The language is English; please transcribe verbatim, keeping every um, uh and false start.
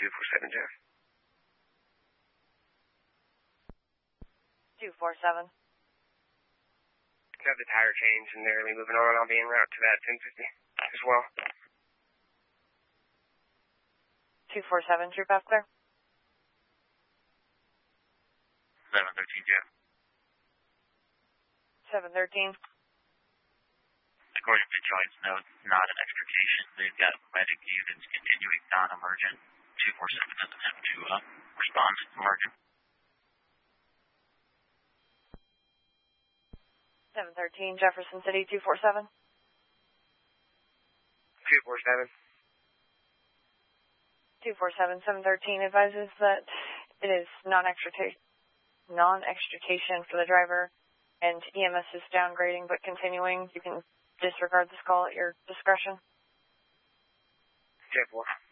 two four seven, Jeff. two four seven. Got the tire change and they're moving on. I'll be en route to that ten fifty as well. two four seven, True Path clear. seven thirteen, Jeff. seven thirteen. According to Joint's notes, not an extrication. They've got medic units continuing non-emergent. two four seven doesn't have to uh, respond emergent. seven thirteen, Jefferson City, two four seven. two four seven. two four seven, seven thirteen advises that it is non-extrication non-extrication for the driver, and E M S is downgrading but continuing. You can disregard this call at your discretion. ten four.